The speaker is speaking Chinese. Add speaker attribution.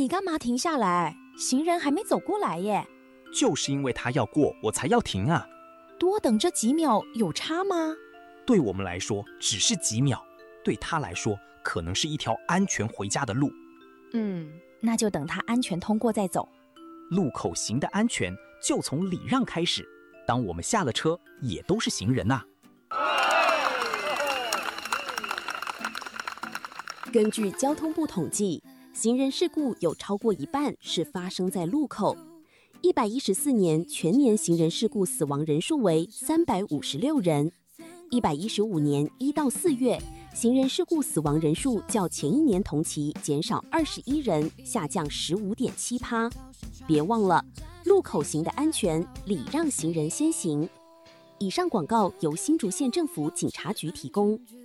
Speaker 1: 你干嘛停下来？行人还没走过来耶。
Speaker 2: 就是因为他要过，我才要停啊。
Speaker 1: 多等这几秒有差吗？
Speaker 2: 对我们来说只是几秒，对他来说可能是一条安全回家的路。
Speaker 1: 那就等他安全通过再走。
Speaker 2: 路口行的安全就从礼让开始，当我们下了车也都是行人啊。
Speaker 3: 根据交通部统计，行人事故有超过一半是发生在路口。114年全年行人事故死亡人数为356人。115年1到4月，行人事故死亡人数较前一年同期减少21人，下降15.7%。别忘了，路口行的安全，礼让行人先行。以上广告由新竹县政府警察局提供。